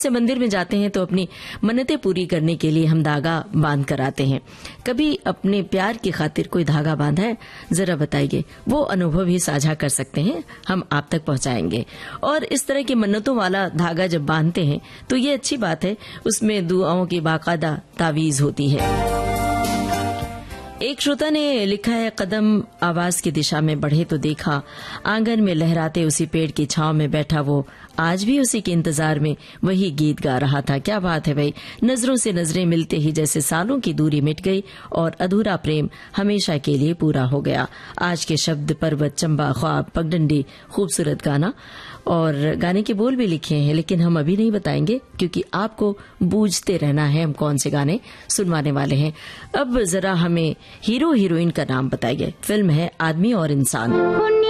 से मंदिर में जाते हैं तो अपनी मन्नतें पूरी करने के लिए हम धागा बांध कर आते हैं। कभी अपने प्यार की खातिर कोई धागा बांधा है? जरा बताइए। वो अनुभव ही साझा कर सकते हैं, हम आप तक पहुंचाएंगे। और इस तरह की मन्नतों वाला धागा जब बांधते हैं तो ये अच्छी बात है, उसमें दुआओं की बाकायदा तावीज होती है। एक श्रोता ने लिखा है, कदम आवाज की दिशा में बढ़े तो देखा, आंगन में लहराते उसी पेड़ की छांव में बैठा वो, आज भी उसी के इंतजार में वही गीत गा रहा था। क्या बात है भाई, नजरों से नजरें मिलते ही जैसे सालों की दूरी मिट गई और अधूरा प्रेम हमेशा के लिए पूरा हो गया। आज के शब्द पर्वत, चंबा, ख्वाब, पगडंडी, खूबसूरत गाना और गाने के बोल भी लिखे हैं, लेकिन हम अभी नहीं बताएंगे क्योंकि आपको बूझते रहना है हम कौन से गाने सुनवाने वाले हैं। अब जरा हमें हीरो हीरोइन का नाम बताइए। फिल्म है आदमी और इंसान।